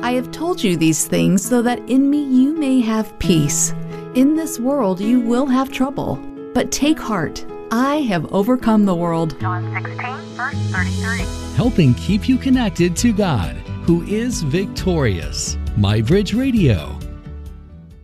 I have told you these things so that in me you may have peace. In this world you will have trouble, but take heart. I have overcome the world. John 16, verse 33. Helping keep you connected to God, who is victorious. MyBridge Radio.